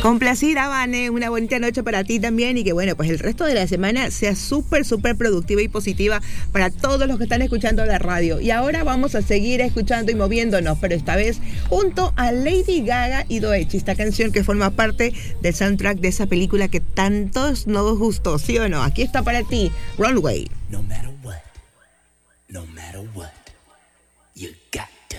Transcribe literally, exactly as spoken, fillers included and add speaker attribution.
Speaker 1: Complacida, Vane, una bonita noche para ti también y que bueno, pues el resto de la semana sea súper, súper productiva y positiva para todos los que están escuchando la radio. Y ahora vamos a seguir escuchando y moviéndonos, pero esta vez junto a Lady Gaga y Doechii, esta canción que forma parte del soundtrack de esa película que tantos nos gustó, ¿sí o no? Aquí está para ti, Runway.
Speaker 2: No matter what, no matter what, you got